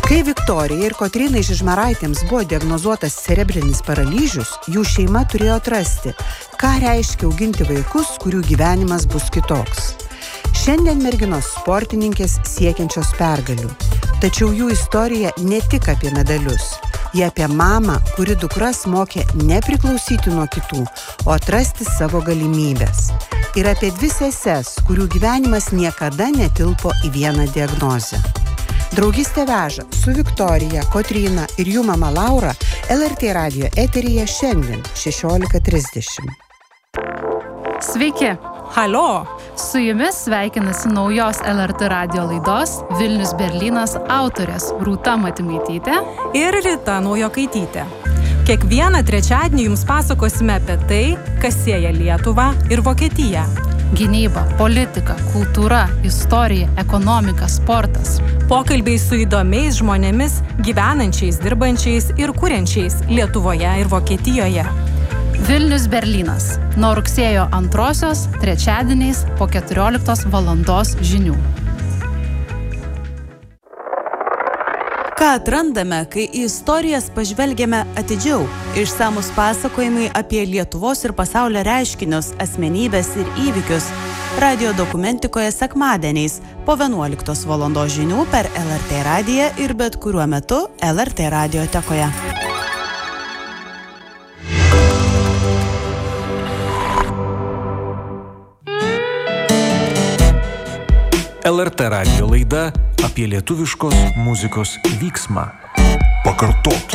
Kai Viktorijai ir Kotrynai Žižmaraitėms buvo diagnozuotas cerebrinis paralyžius, jų šeima turėjo atrasti, ką reiškia auginti vaikus, kurių gyvenimas bus kitoks. Šiandien merginos sportininkės siekiančios pergalių. Tačiau jų istorija ne tik apie medalius. Jie apie mamą, kuri dukras mokė nepriklausyti nuo kitų, o atrasti savo galimybės. Ir apie dvi seses, kurių gyvenimas niekada netilpo į vieną diagnozę. Draugystė veža su Viktorija, Kotryna ir jų mama Laura LRT radijo eteryje šiandien 16:30. Sveiki! Halio! Su jumis sveikinasi naujos LRT radijo laidos Vilnius Berlynas autorės Rūta Matimaitytė ir Rita Naujokaitytė. Kiekvieną trečiadienį jums pasakosime apie tai, kas sieja Lietuvą ir Vokietiją. Gynyba, politika, kultūra, istorija, ekonomika, sportas. Pokalbiai su įdomiais žmonėmis, gyvenančiais, dirbančiais ir kuriančiais Lietuvoje ir Vokietijoje. Vilnius Berlynas. Nuo rugsėjo 2-osios, trečiadieniais po 14 valandos žinių. Ką atrandame, kai į istorijas pažvelgiame atidžiau? Išsamus pasakojimai apie Lietuvos ir pasaulio reiškinius, asmenybės ir įvykius. Radijo dokumentikoje sekmadieniais po 11 valandos žinių per LRT radiją ir bet kuriuo metu LRT radiotekoje. LRT radijo laida apie lietuviškos muzikos vyksmą. Pakartot.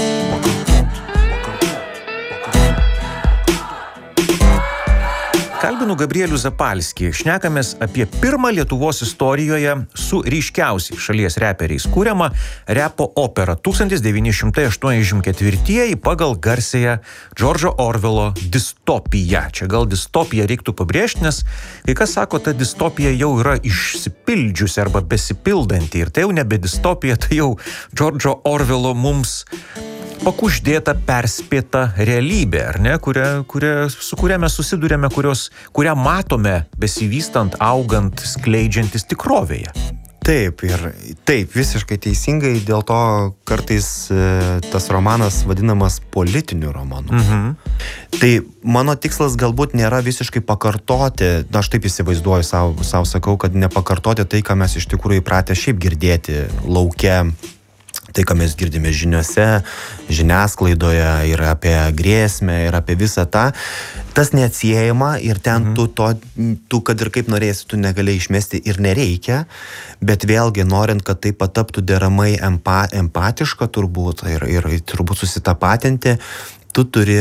Kalbinu Gabrielių Zapalskį. Šnekamės apie pirmą Lietuvos istorijoje su ryškiausiai šalies reperiais kuriamą repo operą 1984 pagal garsiąją Džordžo Orvelo distopiją. Čia gal distopiją reiktų pabrėžti, nes kai kas sako, ta distopija jau yra išsipildžiusi arba besipildanti. Ir tai jau nebe distopija, tai jau Džordžo Orvelo mums pakuždėta, perspėta realybė, ar ne, su kuria mes susidurėme, kurią matome besivystant, augant, skleidžiantis tikrovėje. Taip, visiškai teisingai, dėl to kartais tas romanas vadinamas politiniu romanu. Tai mano tikslas galbūt nėra visiškai pakartoti, aš taip įsivaizduoju, savo sakau, kad nepakartoti tai, ką mes iš tikrųjų įpratę šiaip girdėti lauke. Tai, ką mes girdime žiniuose, žiniasklaidoje ir apie grėsmę, ir apie visą tą, tas neatsiejama ir ten tu kad ir kaip norėsi, tu negali išmesti ir nereikia, bet vėlgi norint, kad tai pataptų deramai empatiška turbūt ir turbūt susitapatinti, tu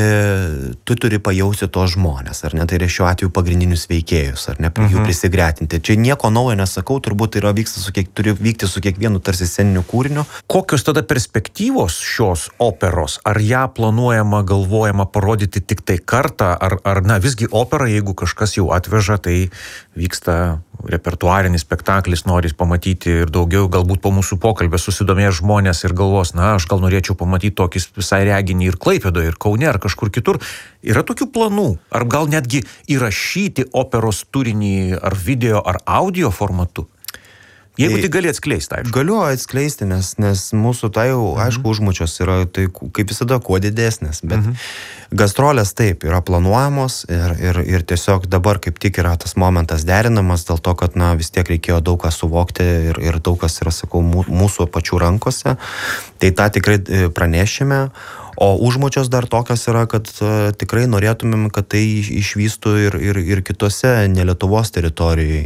turi pajausti tos žmonės, ar ne, tai yra šiuo atveju pagrindinius veikėjus, ar ne, jų prisigretinti. Čia nieko naujo nesakau, turbūt turi vykti su kiekvienu tarsi sceniniu kūriniu. Kokios tada perspektyvos šios operos? Ar ją planuojama, galvojama parodyti tik tai kartą, ar visgi opera, jeigu kažkas jau atveža, tai vyksta repertuarinis spektaklis, nori pamatyti ir daugiau, galbūt po mūsų pokalbio susidomės žmonės ir galvos, aš gal norėčiau pamatyti tokį visai reginį ir Klaipėdoje, ir Kaune, ar kažkur kitur. Yra tokių planų? Ar gal netgi įrašyti operos turinį ar video, ar audio formatu? Jeigu tai gali atskleisti, aišku. Galiu atskleisti, nes mūsų tai jau, aišku, užmačios yra, tai kaip visada, kuo didesnės, bet gastrolės taip yra planuojamos ir tiesiog dabar kaip tik yra tas momentas derinamas dėl to, kad vis tiek reikėjo daug ką suvokti ir daug kas yra, sakau, mūsų pačių rankose. Tai tą tikrai pranešime. O užmačios dar tokios yra, kad tikrai norėtumėm, kad tai išvystų ir kitose ne Lietuvos teritorijai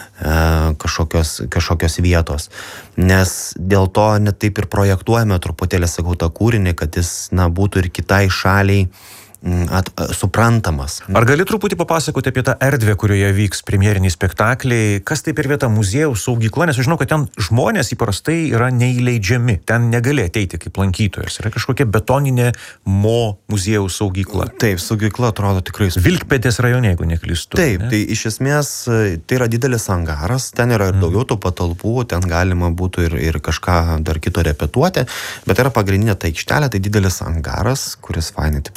kažkokios vietos. Nes dėl to net taip ir projektuojame truputėlį, sakau, tą kūrinį, kad jis būtų ir kitai šaliai suprantamas. Ar gali truputį papasakoti apie tą erdvę, kurioje vyks premjeriniai spektakliai? Kas tai per vieta, muziejaus saugykla? Nes aš žinau, kad ten žmonės įprastai yra neįleidžiami. Ten negali ateiti kaip lankytojas. Yra kažkokia betoninė muziejaus saugykla. Taip, saugykla atrodo tikrai. Vilkpėdės rajone, jeigu neklystu. Taip, tai iš esmės tai yra didelis angaras, ten yra ir daugiau tų patalpų, ten galima būtų ir kažką dar kito repetuoti, bet yra pagrindinė ta aikštelė, tai didelis angaras, kuris fainai taip sutvarkytas.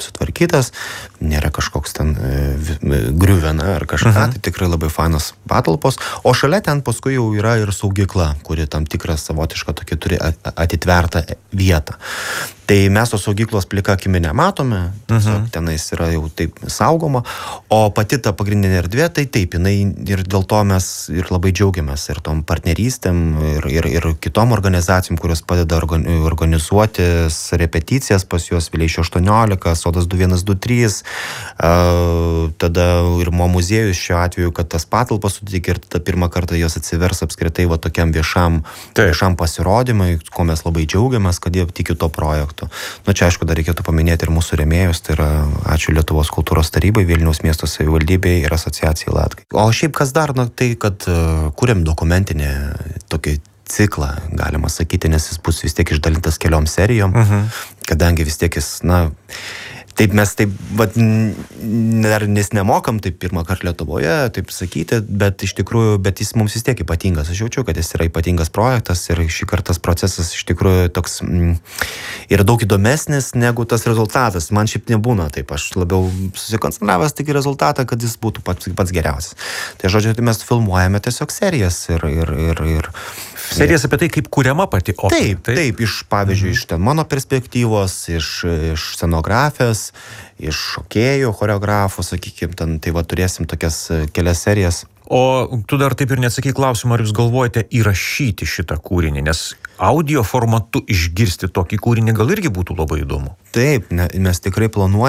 sutvarkytas, nėra kažkoks ten griuvena ar kažką, tai tikrai labai fainas patalpos, o šalia ten paskui jau yra ir saugykla, kuri tam tikrą savotišką tokį turi atitvertą vietą. Tai mes tos saugyklos plika akimi nematome, tiesiog tenais yra jau taip saugoma, o pati ta pagrindinė erdvė, tai taip, jinai ir dėl to mes ir labai džiaugiamės ir tom partnerystėm, ir kitom organizacijom, kurios padeda organizuoti repeticijas pas juos, Vileišio 18, Sodas 2123, tada ir Mo muziejus šiuo atveju, kad tas patalpas suteikė ir tada pirmą kartą jos atsivers apskritai va tokiam viešam pasirodymui, ko mes labai džiaugiamės, kad jie tiki to projektu. Nu, čia aišku, dar reikėtų paminėti ir mūsų rėmėjus, tai yra ačiū Lietuvos kultūros tarybai, Vilniaus miesto savivaldybei ir asociacijai Latgai. O šiaip kas dar, tai kad kūrėm dokumentinį tokį ciklą, galima sakyti, nes jis bus vis tiek išdalintas keliom serijom, kadangi vis tiek jis, taip mes taip, dar nes nemokam taip pirmą kartą Lietuvoje, taip sakyti, bet iš tikrųjų, bet jis mums vis tiek ypatingas. Aš jaučiu, kad jis yra ypatingas projektas ir šį kartą tas procesas iš tikrųjų toks yra daug įdomesnis negu tas rezultatas. Man šiaip nebūna taip, aš labiau susikoncentravęs tik į rezultatą, kad jis būtų pats geriausias. Tai žodžiu, tai mes filmuojame tiesiog serijas ir serijas apie tai, kaip kuriama pati opera. Taip, iš, pavyzdžiui, iš ten mano perspektyvos, iš scenografijos, iš šokėjų, choreografų, sakykime, ten, tai va turėsim tokias kelias serijas. O tu dar taip ir neatsakai klausimą, ar jūs galvojate įrašyti šitą kūrinį, nes audio formatu išgirsti tokį kūrinį gal irgi būtų labai įdomu. Taip, mes tikrai planuojame.